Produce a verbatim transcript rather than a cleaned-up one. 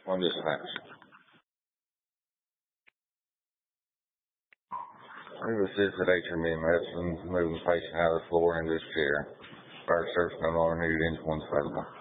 on this house. We've assisted H M E medicine moving the patient out of the floor into this chair. Fire service no longer needed. Inch one's available.